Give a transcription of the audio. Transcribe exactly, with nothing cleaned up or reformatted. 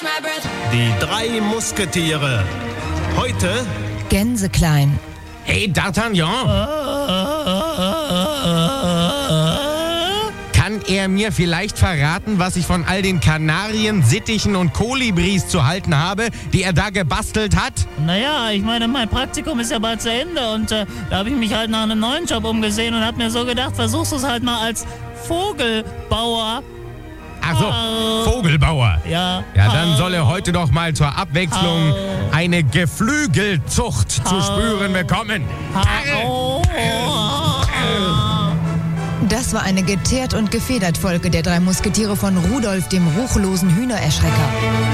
Die drei Musketiere. Heute Gänseklein. Hey, D'Artagnan. Kann er mir vielleicht verraten, was ich von all den Kanarien, Sittichen und Kolibris zu halten habe, die er da gebastelt hat? Naja, ich meine, mein Praktikum ist ja bald zu Ende und äh, da habe ich mich halt nach einem neuen Job umgesehen und habe mir so gedacht, versuchst du es halt mal als Vogelbauer. Ach so, Vogelbauer. Ja. Ja, dann soll er heute doch mal zur Abwechslung eine Geflügelzucht zu spüren bekommen. Das war eine geteert und gefedert Folge der drei Musketiere von Rudolf, dem ruchlosen Hühnererschrecker.